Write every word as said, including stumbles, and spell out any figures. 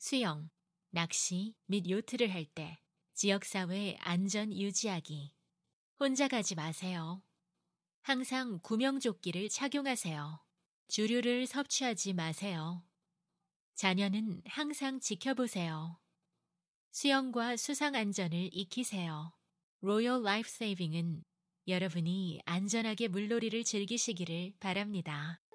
수영, 낚시 및 요트를 할 때 지역사회 안전 유지하기. 혼자 가지 마세요. 항상 구명조끼를 착용하세요. 주류를 섭취하지 마세요. 자녀는 항상 지켜보세요. 수영과 수상 안전을 익히세요. 로열 라이프 세이빙은 여러분이 안전하게 물놀이를 즐기시기를 바랍니다.